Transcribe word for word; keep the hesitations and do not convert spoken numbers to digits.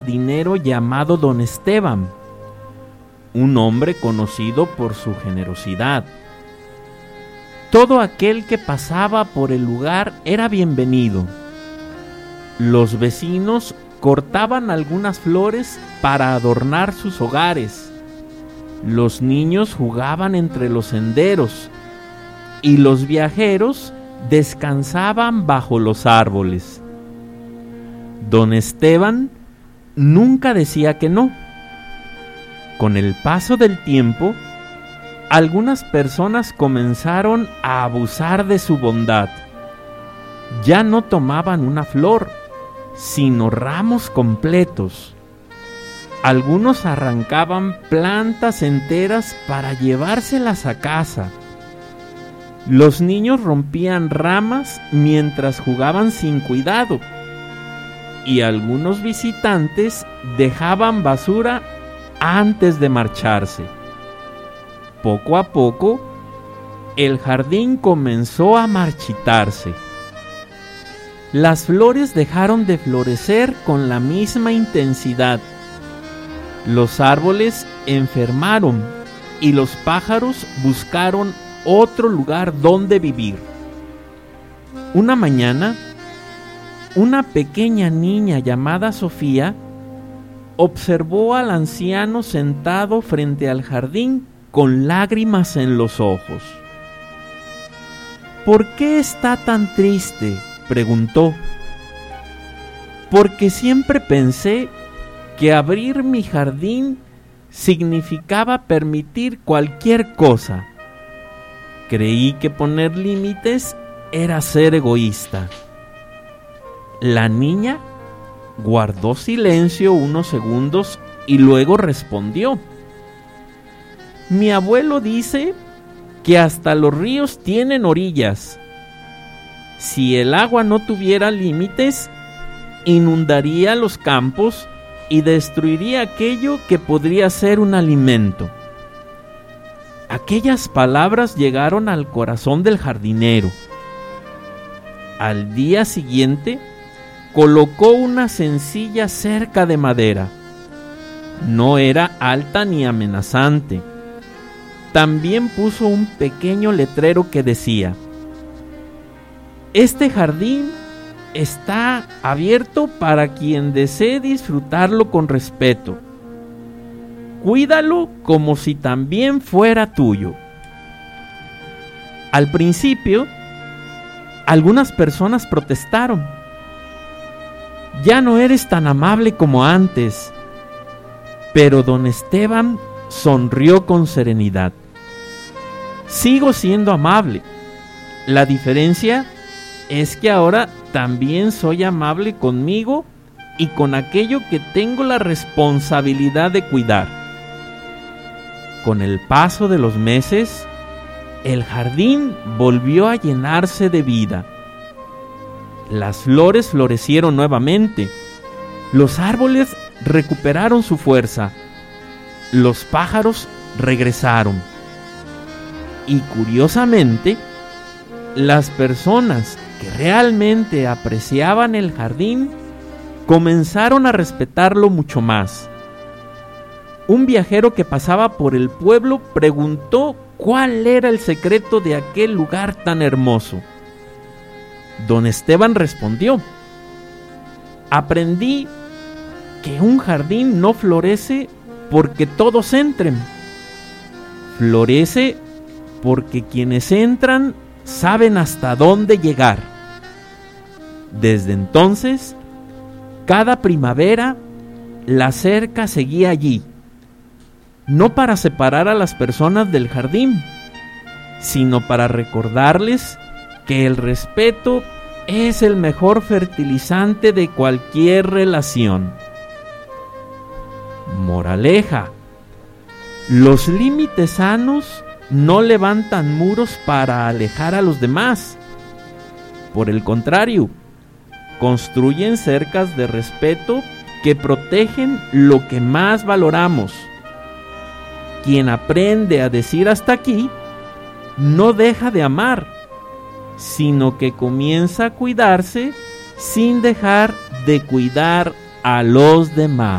jardinero llamado Don Esteban, un hombre conocido por su generosidad. Todo aquel que pasaba por el lugar era bienvenido. Los vecinos cortaban algunas flores para adornar sus hogares. Los niños jugaban entre los senderos y los viajeros descansaban bajo los árboles. Don Esteban nunca decía que no. Con el paso del tiempo, algunas personas comenzaron a abusar de su bondad. Ya no tomaban una flor, sino ramos completos. Algunos arrancaban plantas enteras para llevárselas a casa. Los niños rompían ramas mientras jugaban sin cuidado. Y algunos visitantes dejaban basura antes de marcharse. Poco a poco, el jardín comenzó a marchitarse. Las flores dejaron de florecer con la misma intensidad. Los árboles enfermaron y los pájaros buscaron otro lugar donde vivir. Una mañana, una pequeña niña llamada Sofía observó al anciano sentado frente al jardín con lágrimas en los ojos. ¿Por qué está tan triste?, preguntó. Porque siempre pensé que abrir mi jardín significaba permitir cualquier cosa. Creí que poner límites era ser egoísta. La niña guardó silencio unos segundos y luego respondió: Mi abuelo dice que hasta los ríos tienen orillas. Si el agua no tuviera límites, inundaría los campos y destruiría aquello que podría ser un alimento. Aquellas palabras llegaron al corazón del jardinero. Al día siguiente, colocó una sencilla cerca de madera. No era alta ni amenazante. También puso un pequeño letrero que decía: Este jardín está abierto para quien desee disfrutarlo con respeto. Cuídalo como si también fuera tuyo. Al principio, algunas personas protestaron. Ya no eres tan amable como antes. Pero don Esteban sonrió con serenidad. Sigo siendo amable. La diferencia es que ahora también soy amable conmigo y con aquello que tengo la responsabilidad de cuidar. Con el paso de los meses, el jardín volvió a llenarse de vida. Las flores florecieron nuevamente. Los árboles recuperaron su fuerza. Los pájaros regresaron. Y curiosamente, las personas que realmente apreciaban el jardín comenzaron a respetarlo mucho más. Un viajero que pasaba por el pueblo preguntó cuál era el secreto de aquel lugar tan hermoso. Don Esteban respondió: Aprendí que un jardín no florece porque todos entren. Florece porque quienes entran saben hasta dónde llegar. Desde entonces, cada primavera, la cerca seguía allí, no para separar a las personas del jardín, sino para recordarles que el respeto es el mejor fertilizante de cualquier relación. Moraleja: los límites sanos no levantan muros para alejar a los demás. Por el contrario, construyen cercas de respeto que protegen lo que más valoramos. Quien aprende a decir hasta aquí, no deja de amar, sino que comienza a cuidarse sin dejar de cuidar a los demás.